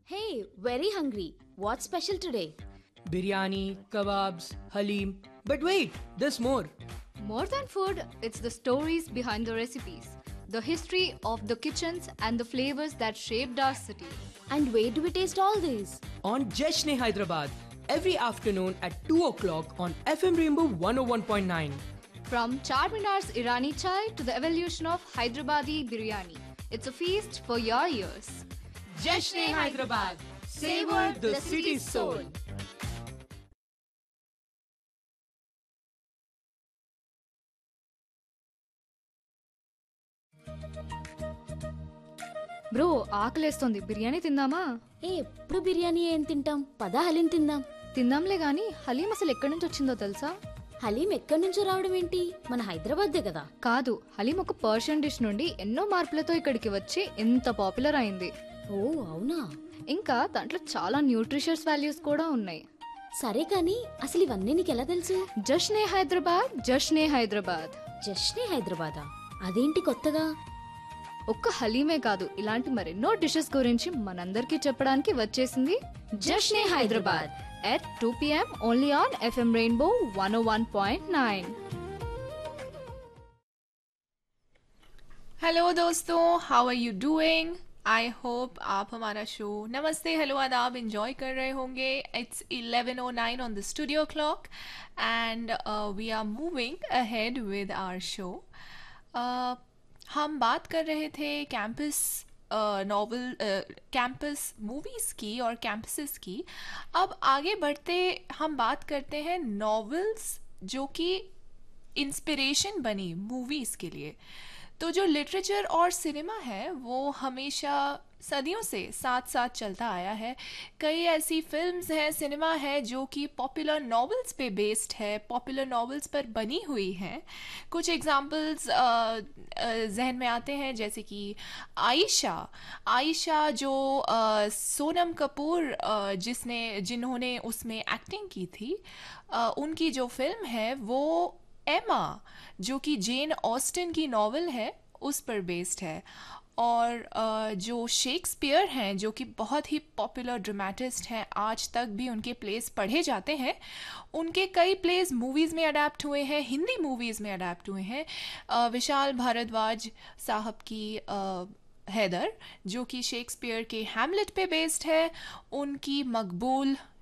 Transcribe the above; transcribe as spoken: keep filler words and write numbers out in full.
Hey, very hungry. What's special today? Biryani, kebabs, halim. But wait, there's more. More than food, it's the stories behind the recipes, the history of the kitchens, and the flavors that shaped our city. And where do we taste all these? On Jashne Hyderabad, every afternoon at two o'clock on F M Rainbow one oh one point nine. From Charminar's Irani chai to the evolution of Hyderabadi biryani, it's a feast for your ears. Jashne Hyderabad, savor the city's soul. Bro ఆకలేస్తోంది biryani తిందామా? ఏ ఎప్పుడు బిర్యానీ ఏం తింటాం? పద హలీం తిందాం. తిందాంలే గాని హలీం అసలు ఎక్కడి నుంచి వచ్చిందో తెలుసా? హలీం ఎక్కడి నుంచో రావడం ఏంటి? మన హైదరాబాద్దే కదా. కాదు, హలీం ఒక పర్షియన్ డిష్ నుండి ఎన్నో మార్పులతో ఇక్కడికి వచ్చి ఎంత పాపులర్ అయింది. ఓ అవునా? ఇంకా దాంట్లో చాలా న్యూట్రిషియస్ వాల్యూస్ కూడా ఉన్నాయి. సరే కానీ అసలు ఇవన్నీ నీకు ఎలా తెలుసు? జష్నే హైదరాబాద్, జష్నే హైదరాబాద్. జస్ట్నే హైదరాబాదా? అదేంటి కొత్తగా? ఒక్క హలీమే కాదు, ఇలాంటి మరెన్నో డిషెస్ గురించి మనందరికీ చెప్పడానికి వచ్చేసింది జష్నే Hyderabad at two p m only on F M Rainbow one oh one point nine. Hello दोस्तों, how are you doing? I hope आप हमारा शो नमस्ते हेलो आदाब इंजॉय कर रहे होंगे. It's eleven oh nine on the studio clock and we are moving ahead with our show. हम बात कर रहे थे कैंपस नॉवल कैंपस मूवीज़ की और कैंपसेस की. अब आगे बढ़ते हम बात करते हैं नॉवेल्स जो कि इंस्पिरेशन बनी मूवीज़ के लिए. तो जो लिटरेचर और सिनेमा है वो हमेशा सदियों से साथ साथ चलता आया है. कई ऐसी फिल्म्स हैं, सिनेमा है जो कि पॉपुलर नॉवेल्स पे बेस्ड है, पॉपुलर नॉवेल्स पर बनी हुई हैं. कुछ एग्जांपल्स जहन में आते हैं जैसे कि आयशा. आयशा जो अ, सोनम कपूर अ, जिसने जिन्होंने उसमें एक्टिंग की थी, अ, उनकी जो फिल्म है वो एमा जो कि जेन ऑस्टिन की नॉवल है उस पर बेस्ड है. और अ, जो शेक्सपियर हैं जो कि बहुत ही पॉपुलर ड्रामेटिस्ट हैं, आज तक भी उनके प्लेस पढ़े जाते हैं. उनके कई प्लेस मूवीज़ में अडेप्ट हुए हैं, हिंदी मूवीज़ में अडेप्ट हुए हैं. अ, विशाल भारद्वाज साहब की अ, हैदर जो कि शेक्सपियर के हैमलेट पे बेस्ड है, उनकी मकबूल